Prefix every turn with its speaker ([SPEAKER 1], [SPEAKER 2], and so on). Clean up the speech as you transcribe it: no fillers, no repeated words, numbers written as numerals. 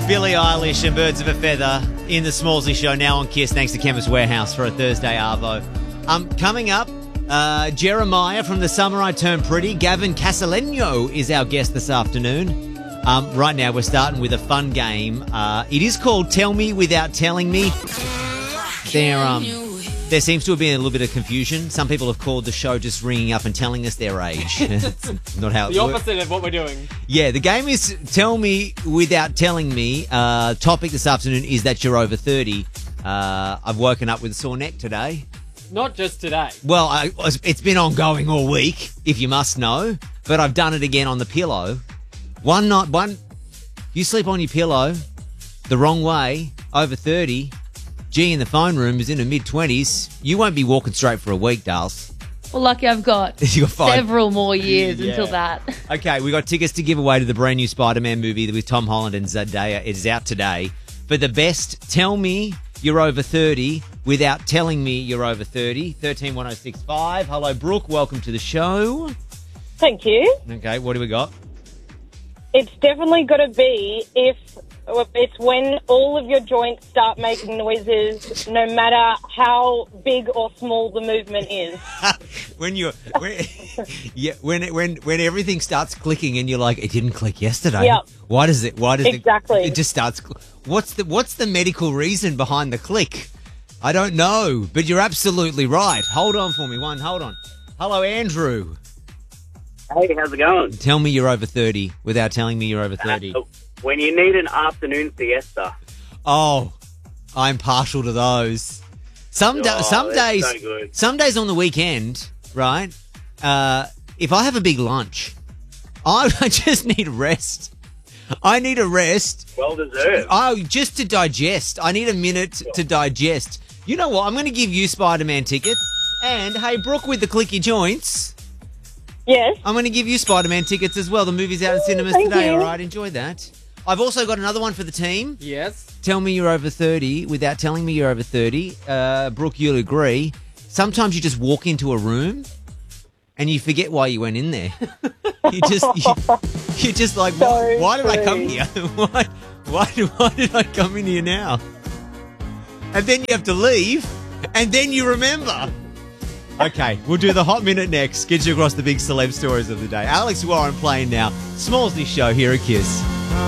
[SPEAKER 1] Billie Eilish and Birds of a Feather in the Smallsy Show, now on KISS, thanks to Chemist Warehouse for a Thursday Arvo. Coming up, Jeremiah from The Summer I Turned Pretty. Gavin Casaleno is our guest this afternoon. Right now, we're starting with a fun game. It is called Tell Me Without Telling Me. There seems to have been a little bit of confusion. Some people have called the show just ringing up and telling us their age. It's not how it
[SPEAKER 2] The
[SPEAKER 1] works.
[SPEAKER 2] opposite of what we're doing.
[SPEAKER 1] Yeah, the game is Tell Me Without Telling Me. Topic this afternoon is that you're over 30. I've woken up with a sore neck today.
[SPEAKER 2] Not just today.
[SPEAKER 1] Well, it's been ongoing all week, if you must know. But I've done it again on the pillow. You sleep on your pillow the wrong way, over 30. G in the phone room is in her mid-20s. You won't be walking straight for a week, Dals.
[SPEAKER 3] Well, lucky I've got
[SPEAKER 1] You got 5.
[SPEAKER 3] several more years
[SPEAKER 1] Yeah.
[SPEAKER 3] until that.
[SPEAKER 1] Okay, we got tickets to give away to the brand new Spider-Man movie with Tom Holland and Zendaya. It is out today. For the best, tell me you're over 30 without telling me you're over 30. 131065. Hello, Brooke. Welcome to the show.
[SPEAKER 4] Thank you.
[SPEAKER 1] Okay, what do we got?
[SPEAKER 4] It's definitely got to be it's when all of your joints start making noises, no matter how big or small the movement is.
[SPEAKER 1] when everything starts clicking and you're like, it didn't click yesterday.
[SPEAKER 4] Yep.
[SPEAKER 1] Why does
[SPEAKER 4] Exactly.
[SPEAKER 1] it just starts? What's the medical reason behind the click? I don't know, but you're absolutely right. Hold on for me, hold on. Hello, Andrew.
[SPEAKER 5] Hey, how's it going?
[SPEAKER 1] Tell me you're over 30 without telling me you're over 30.
[SPEAKER 5] When you need an afternoon siesta.
[SPEAKER 1] Oh, I'm partial to those. Some
[SPEAKER 5] that's
[SPEAKER 1] days,
[SPEAKER 5] so good.
[SPEAKER 1] some days on the weekend, right? If I have a big lunch, I just need a rest. I need a rest.
[SPEAKER 5] Well deserved.
[SPEAKER 1] Oh, just to digest. I need a minute to digest. You know what? I'm going to give you Spider-Man tickets. And, hey, Brooke with the clicky joints,
[SPEAKER 4] Yes.
[SPEAKER 1] I'm going to give you Spider-Man tickets as well. The movie's out in cinemas
[SPEAKER 4] Thank
[SPEAKER 1] today,
[SPEAKER 4] you.
[SPEAKER 1] all right? Enjoy that. I've also got another one for the team.
[SPEAKER 2] Yes.
[SPEAKER 1] Tell me you're over 30 without telling me you're over 30. Brooke, you'll agree. Sometimes you just walk into a room and you forget why you went in there. You're just like,
[SPEAKER 4] So
[SPEAKER 1] why did I come
[SPEAKER 4] true.
[SPEAKER 1] here? Why did I come in here now? And then you have to leave, and then you remember. Okay, we'll do the Hot Minute next. Get you across the big celeb stories of the day. Alex Warren playing now. Smallsy Show here at KISS.